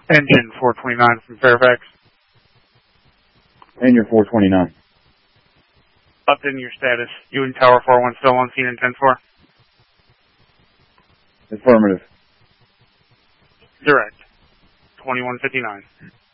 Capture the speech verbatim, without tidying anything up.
Engine four twenty-nine from Fairfax. And your four twenty-nine. Updating your status. You and Tower four one still on scene in ten four? Affirmative. Direct. twenty-one fifty-nine.